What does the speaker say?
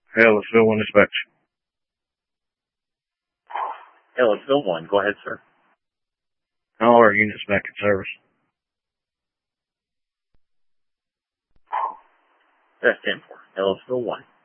Ellisville 1 dispatch. Ellisville 1, go ahead, sir. All our units back in service. That's 10-4. Ellisville 1.